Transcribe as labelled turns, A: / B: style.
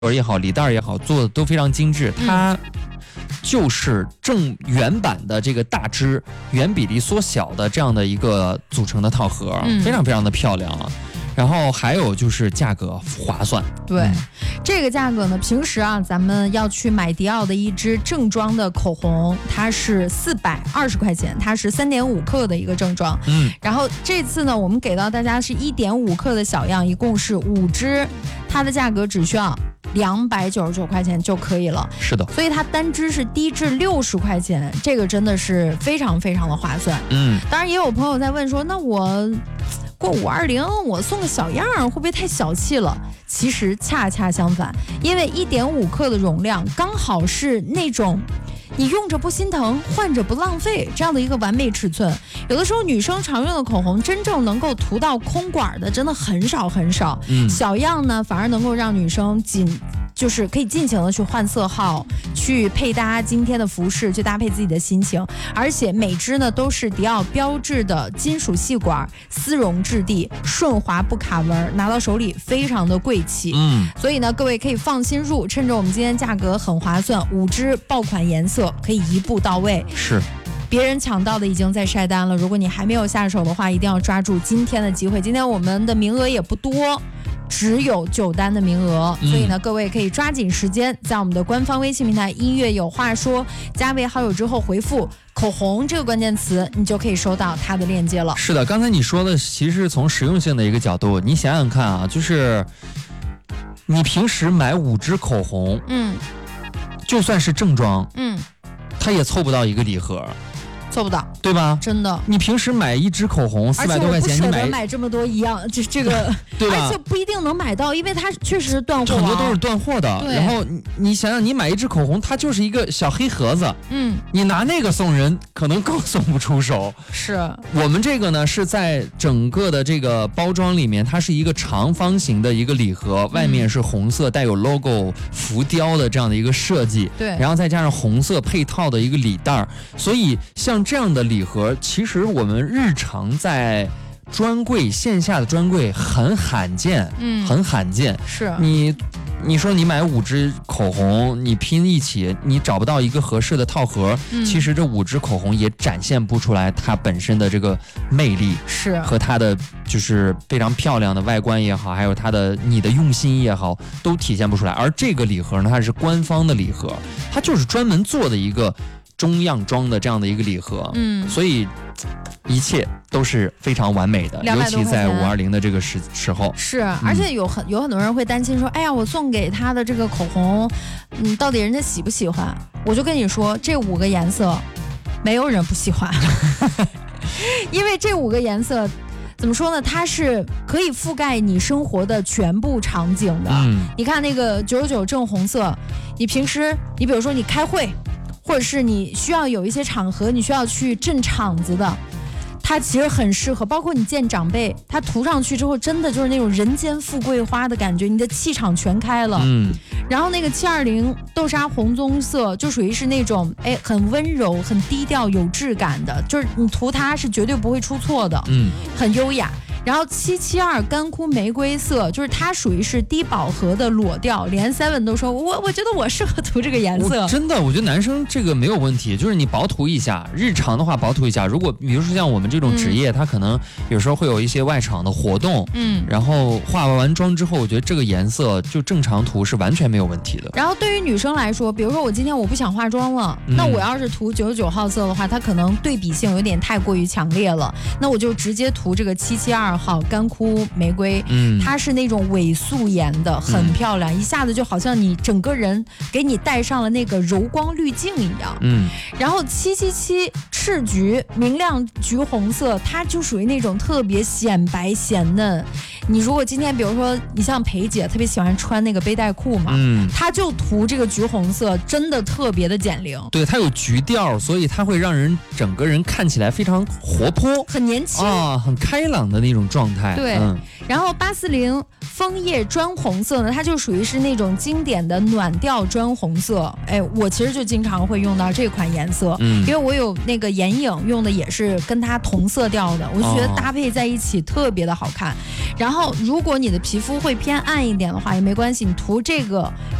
A: 也好，礼袋也好，做的都非常精致。它就是原版的这个大只原比例缩小的这样的一个组成的套盒，非常非常的漂亮。然后还有就是价格划算，
B: 对，这个价格呢，平时啊，咱们要去买迪奥的一支正装的口红，它是420块钱，它是3.5克的一个正装。然后这次呢，我们给到大家是1.5克的小样，一共是5支，它的价格只需要299块钱就可以了。
A: 是的，
B: 所以它单支是低至60块钱，这个真的是非常非常的划算。当然也有朋友在问说，那我过520我送个小样会不会太小气了？其实恰恰相反，因为1.5克的容量刚好是那种你用着不心疼，换着不浪费这样的一个完美尺寸。有的时候女生常用的口红真正能够涂到空管的真的很少很少，小样呢反而能够让女生就是可以尽情的去换色号，去配搭今天的服饰，去搭配自己的心情。而且每支呢都是迪奥标志的金属细管，丝绒质地，顺滑不卡纹，拿到手里非常的贵气。所以呢各位可以放心入，趁着我们今天价格很划算，5支爆款颜色可以一步到位。
A: 是。
B: 别人抢到的已经在晒单了，如果你还没有下手的话，一定要抓住今天的机会。今天我们的名额也不多，只有9单的名额，所以呢，各位可以抓紧时间，在我们的官方微信平台音乐有话说加为好友之后回复口红这个关键词，你就可以收到它的链接了。
A: 是的，刚才你说的其实是从实用性的一个角度，你想想看啊，就是你平时买5支口红，就算是正装，它也凑不到一个礼盒。
B: 做不到，
A: 对吧？
B: 真的，
A: 你平时买1支口红400多块钱，
B: 你买这么多一样，这个
A: 对吧？
B: 而且不一定能买到，因为它确实是断货，
A: 很多都是断货的。然后你想想，你买1支口红，它就是一个小黑盒子，你拿那个送人，可能更送不出手。
B: 是
A: 我们这个呢，是在整个的这个包装里面，它是一个长方形的一个礼盒，外面是红色带有 logo 浮雕的这样的一个设计，
B: 对，
A: 然后再加上红色配套的一个礼袋，所以像这样的礼盒，其实我们日常在专柜线下的专柜很罕见，很罕见。
B: 是
A: 你说你买5支口红，你拼一起，你找不到一个合适的套盒，其实这5支口红也展现不出来它本身的这个魅力，
B: 是
A: 和它的就是非常漂亮的外观也好，还有它的你的用心也好，都体现不出来。而这个礼盒呢，它是官方的礼盒，它就是专门做的一个中样装的这样的一个礼盒，所以一切都是非常完美的，尤其在520的这个时候。
B: 是，而且有很多人会担心说，哎呀，我送给他的这个口红，到底人家喜不喜欢？我就跟你说，这5个颜色，没有人不喜欢，因为这5个颜色。怎么说呢？它是可以覆盖你生活的全部场景的。你看那个999正红色，你平时你比如说你开会，或者是你需要有一些场合，你需要去镇场子的，它其实很适合。包括你见长辈，它涂上去之后，真的就是那种人间富贵花的感觉，你的气场全开了。然后那个720豆沙红棕色就属于是那种很温柔、很低调、有质感的，就是你涂它是绝对不会出错的，很优雅。然后772干枯玫瑰色，就是它属于是低饱和的裸调，连 Seven 都说我觉得我适合涂这个颜色。
A: 真的，我觉得男生这个没有问题，就是你薄涂一下，日常的话薄涂一下。如果比如说像我们这种职业，它可能有时候会有一些外场的活动，然后化完妆之后，我觉得这个颜色就正常涂是完全没有问题的。
B: 然后对于女生来说，比如说我今天我不想化妆了，那我要是涂99号色的话，它可能对比性有点太过于强烈了，那我就直接涂这个772号干枯玫瑰，它是那种伪素颜的，很漂亮，一下子就好像你整个人给你带上了那个柔光滤镜一样。然后777赤橘明亮橘红色，它就属于那种特别显白显嫩。你如果今天比如说你像裴姐特别喜欢穿那个背带裤嘛，她就涂这个橘红色，真的特别的减龄。
A: 对，它有橘调，所以它会让人整个人看起来非常活泼，
B: 很年轻
A: 啊，很开朗的那种状态。
B: 对，然后840 枫叶砖红色呢，它就属于是那种经典的暖调砖红色。哎，我其实就经常会用到这款颜色，因为我有那个眼影用的也是跟它同色调的，我就觉得搭配在一起特别的好看。然后如果你的皮肤会偏暗一点的话也没关系，你涂这个